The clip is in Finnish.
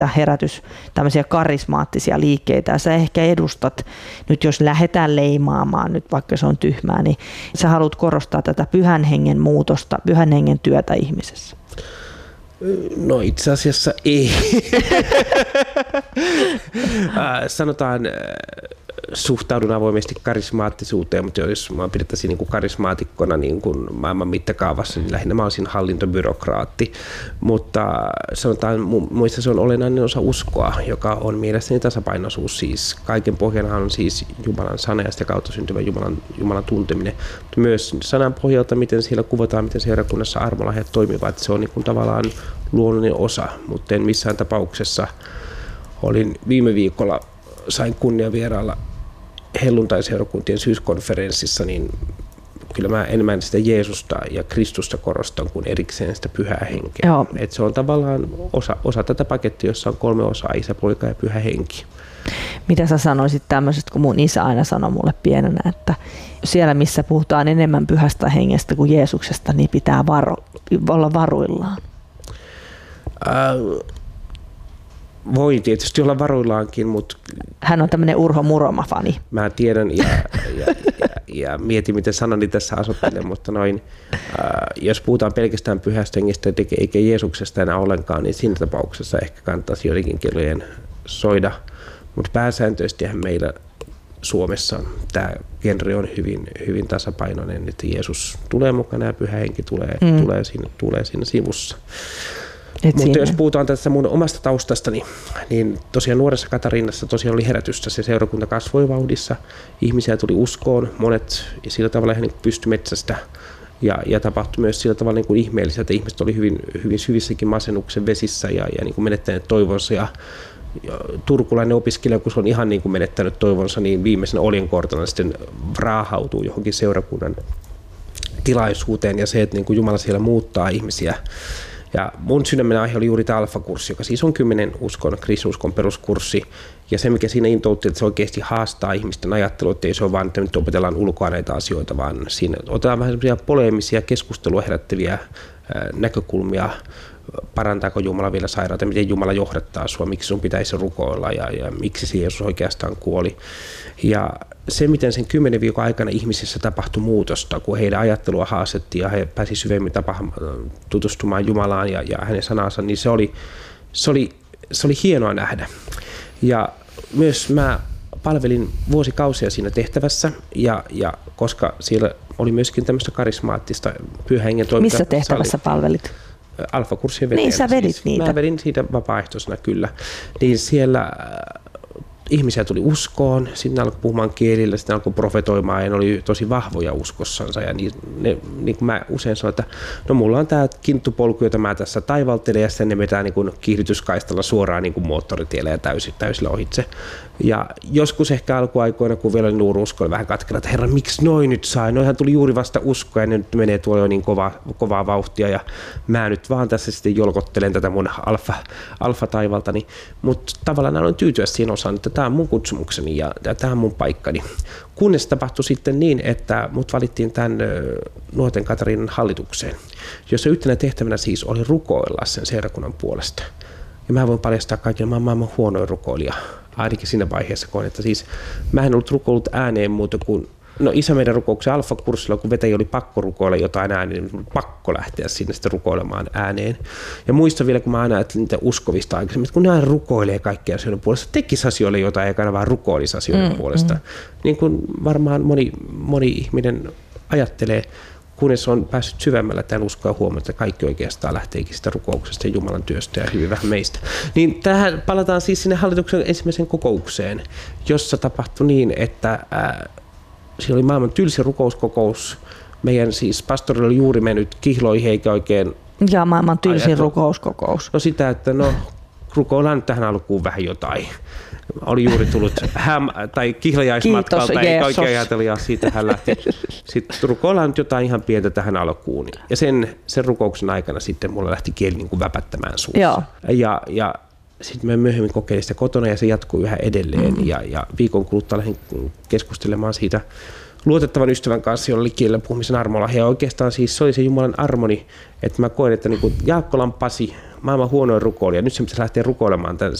herätys, tämmöisiä karismaattisia liikkeitä. Ja sä ehkä edustat, nyt jos lähdetään leimaamaan, nyt vaikka se on tyhmää, niin sä haluat korostaa tätä pyhän hengen muutosta, pyhän hengen työtä ihmisessä. No itse asiassa ei. Sanotaan, suhtaudun avoimesti karismaattisuuteen, mutta jos mä pidettäisiin niin kuin karismaatikkona niin kuin maailman mittakaavassa, niin lähinnä mä olisin hallintobyrokraatti. Mutta sanotaan, muista se on olennainen osa uskoa, joka on mielestäni tasapainoisuus. Siis kaiken pohjanahan on siis Jumalan sana ja sitä kautta syntyvä Jumalan tunteminen. Mutta myös sanan pohjalta, miten siellä kuvataan, miten seurakunnassa armolahjat toimivat, se on niin kuin tavallaan luonnollinen osa, mutta en missään tapauksessa. Olin viime viikolla, sain kunnia vierailla helluntai-seurakuntien syyskonferenssissa, niin kyllä mä enemmän sitä Jeesusta ja Kristusta korostan kuin erikseen sitä pyhää henkeä. Et se on tavallaan osa tätä pakettia, jossa on 3 osaa, Isä, Poika ja Pyhä Henki. Mitä sä sanoisit tämmöisestä, kun mun isä aina sanoi mulle pienenä, että siellä missä puhutaan enemmän pyhästä hengestä kuin Jeesuksesta, niin pitää olla varuillaan? Voi tietysti olla varuillaankin, mutta hän on tämmöinen Urho Muroma-fani. Mä tiedän ja mietin, miten sanani tässä asottelen, mutta jos puhutaan pelkästään pyhästä hengestä eikä Jeesuksesta enää ollenkaan, niin siinä tapauksessa ehkä kannattaisi joidenkin kellojen soida. Mutta pääsääntöisestihän meillä Suomessa tämä genre on hyvin tasapainoinen, että Jeesus tulee mukana ja Pyhä Henki tulee siinä sivussa. Mutta jos puhutaan tässä mun omasta taustastani, niin tosiaan nuoressa Katariinassa tosiaan oli herätystä, se seurakunta kasvoi vauhdissa, ihmisiä tuli uskoon, monet ja sillä tavalla ihan niin pystyi metsästä ja tapahtui myös sillä tavalla niin kuin ihmeellistä, että ihmiset oli hyvin syvissäkin masennuksen vesissä ja niin kuin menettäneet toivonsa ja turkulainen opiskelija, kun se on ihan niin kuin menettänyt toivonsa, niin viimeisenä oljenkortona sitten raahautuu johonkin seurakunnan tilaisuuteen ja se, että niin kuin Jumala siellä muuttaa ihmisiä. Ja mun sydämen aihe oli juuri tämä Alfa-kurssi, joka siis on 10 kristinuskon peruskurssi. Ja se, mikä siinä intoutti, että se oikeasti haastaa ihmisten ajattelua, että ei se ole vaan, että nyt opetellaan ulkoa näitä asioita, vaan siinä otetaan vähän semmoisia poleemisia keskustelua herättäviä näkökulmia. Parantaako Jumala vielä sairautta, miten Jumala johdattaa sua, miksi sun pitäisi rukoilla ja miksi se Jeesus oikeastaan kuoli. Ja se, miten sen 10 viikon aikana ihmisissä tapahtui muutosta, kun heidän ajattelua haastettiin ja he pääsivät syvemmin tutustumaan Jumalaan ja hänen sanansa, niin se oli hienoa nähdä. Ja myös mä palvelin vuosikausia siinä tehtävässä, ja koska siellä oli myöskin tämmöistä karismaattista Pyhän Hengen toimintaa. Missä tehtävässä palvelit? Alfa-kurssien vetäjänä. Niin, sä vedit siis. niitä. Mä vedin siitä vapaaehtoisena kyllä. Niin siellä ihmisiä tuli uskoon, sitten alkoi puhumaan kielillä, sitten alkoi profetoimaan ja ne oli tosi vahvoja uskussansa. Ja niin kuin mä usein sanoin, että no mulla on tää kinttupolku, jota mä tässä taivaltelen ja sitten ne vetää niin kuin kiihdytyskaistalla suoraan niin kuin moottoritielle ja täysillä ohitse. Ja joskus ehkä alkuaikoina, kun vielä oli nuoruusko, oli vähän katkella, että herra, miksi noin nyt sai? Noihän tuli juuri vasta uskoa ja ne nyt menee tuolla jo niin kovaa vauhtia ja mä nyt vaan tässä sitten jolkottelen tätä mun alfa-taivaltani. Mutta tavallaan aloin tyytyä siihen osaan, että tämä on mun kutsumukseni ja tämä on mun paikkani. Kunnes tapahtui sitten niin, että mut valittiin tämän Nuorten Katariinan hallitukseen, jossa yhtenä tehtävänä siis oli rukoilla sen seurakunnan puolesta. Ja mä voin paljastaa kaikille, mä oon maailman huonoin rukoilija. Ainakin siinä vaiheessa koin, että siis mä en ollut rukoillut ääneen muuta kuin, no isä meidän rukouksen Alfa-kurssilla, kun vetäjä oli pakko rukoilla jotain ääneen, niin pakko lähteä sinne sitten rukoilemaan ääneen. Ja muistan vielä, kun mä aina ajattelin niitä uskovista aikaisemmin, että kun ne aina rukoilee kaikkia asioiden puolesta, tekisi asioille jotain, eikä aina vaan rukoilisi asioiden puolesta. Niin kuin varmaan moni ihminen ajattelee, kunnes on päässyt syvemmällä tämän uskoa huomioon, että kaikki oikeastaan lähteekin sitä rukouksesta ja Jumalan työstä ja hyvin vähän meistä. Niin tähän palataan siis sinne hallituksen ensimmäiseen kokoukseen, jossa tapahtui niin, että siellä oli maailman tylsin rukouskokous. Meidän siis pastori oli juuri mennyt kihloihin eikä oikein... Ja maailman tylsin rukouskokous. No sitä, että rukoillaan nyt tähän alkuun vähän jotain. Oli juuri tullut kihlajaismatkalta, eikä oikein ajatellut, ja siitä hän lähti. Sitten rukoillaan nyt jotain ihan pientä tähän alkuun. Ja sen rukouksen aikana sitten mulla lähti kieli niin kuin väpättämään suussa. Ja sitten mä myöhemmin kokeilin sitä kotona ja se jatkuu yhä edelleen. Ja viikon kuluttua lähdin keskustelemaan siitä luotettavan ystävän kanssa, jolla oli kielellä puhumisen armolahja. Ja oikeastaan siis se oli se Jumalan armoni, että mä koen, että niin kuin Jaakkolan Pasi, maailman huonoin rukoilija, nyt se pitäisi lähteä rukoilemaan